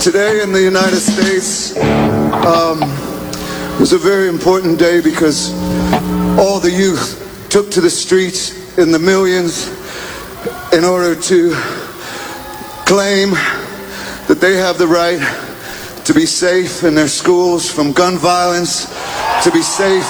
Today in the United States was a very important day because all the youth took to the streets in the millions in order to claim that they have the right to be safe in their schools from gun violence, to be safe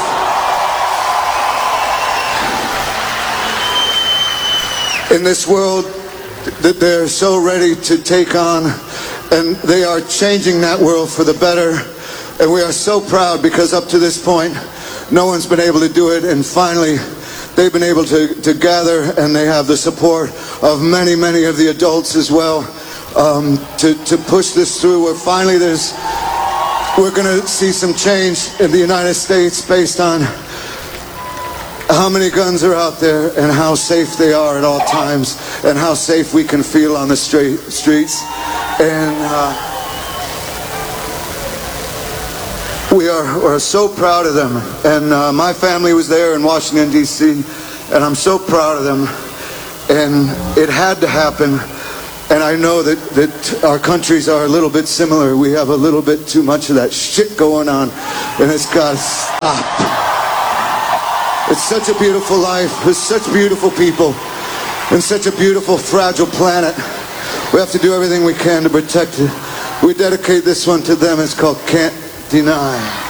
in this world that they're so ready to take on, and they are changing that world for the better. And we are so proud because up to this point no one's been able to do it, and finally they've been able to gather, and they have the support of many of the adults as well, to push this through. Where finally we're going to see some change in the United States based on how many guns are out there and how safe they are at all times, and how safe we can feel on the streets. And we are so proud of them. And my family was there in Washington, D.C., and I'm so proud of them. And it had to happen. And I know that our countries are a little bit similar. We have a little bit too much of that shit going on, and it's got to stop. It's such a beautiful life with such beautiful people and such a beautiful, fragile planet. We have to do everything we can to protect it. We dedicate this one to them. It's called Can't Deny.